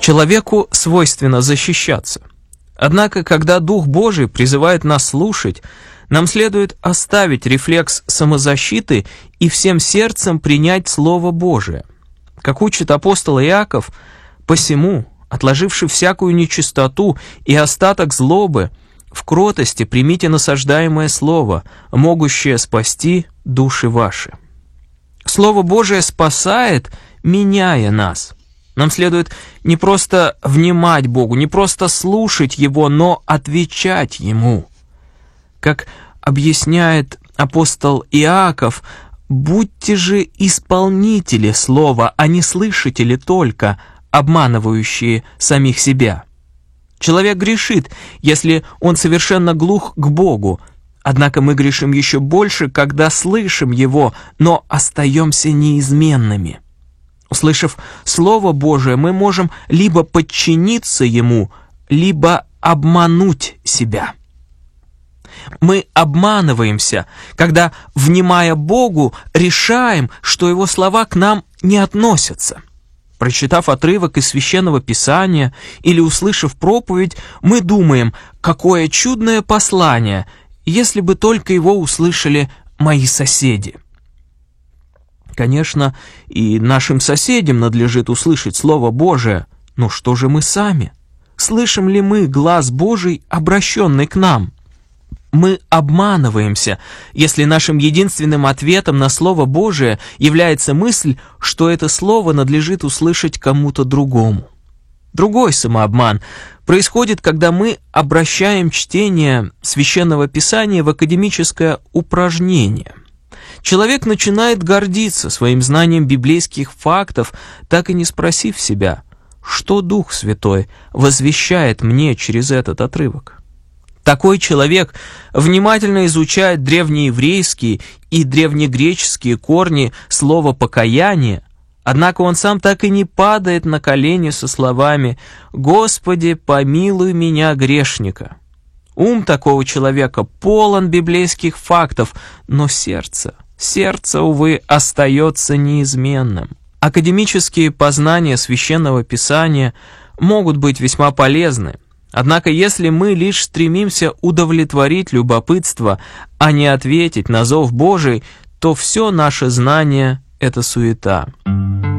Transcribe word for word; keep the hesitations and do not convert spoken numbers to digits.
Человеку свойственно защищаться. Однако, когда Дух Божий призывает нас слушать, нам следует оставить рефлекс самозащиты и всем сердцем принять Слово Божие. Как учит апостол Иаков: «Посему, отложивши всякую нечистоту и остаток злобы, в кротости примите насаждаемое слово, могущее спасти души ваши». Слово Божие спасает, меняя нас. Нам следует не просто внимать Богу, не просто слушать Его, но отвечать Ему. Как объясняет апостол Иаков: «Будьте же исполнители слова, а не слышатели только, обманывающие самих себя». Человек грешит, если он совершенно глух к Богу, однако мы грешим еще больше, когда слышим Его, но остаемся неизменными. Услышав Слово Божие, мы можем либо подчиниться Ему, либо обмануть себя. Мы обманываемся, когда, внимая Богу, решаем, что Его слова к нам не относятся. Прочитав отрывок из Священного Писания или услышав проповедь, мы думаем: какое чудное послание, если бы только его услышали мои соседи. Конечно, и нашим соседям надлежит услышать Слово Божие, но что же мы сами? Слышим ли мы глас Божий, обращенный к нам? Мы обманываемся, если нашим единственным ответом на Слово Божие является мысль, что это Слово надлежит услышать кому-то другому. Другой самообман происходит, когда мы обращаем чтение Священного Писания в академическое упражнение. Человек начинает гордиться своим знанием библейских фактов, так и не спросив себя, что Дух Святой возвещает мне через этот отрывок. Такой человек внимательно изучает древнееврейские и древнегреческие корни слова «покаяние», однако он сам так и не падает на колени со словами «Господи, помилуй меня, грешника». Ум такого человека полон библейских фактов, но сердце, сердце, увы, остается неизменным. Академические познания Священного Писания могут быть весьма полезны, однако если мы лишь стремимся удовлетворить любопытство, а не ответить на зов Божий, то все наше знание — это суета.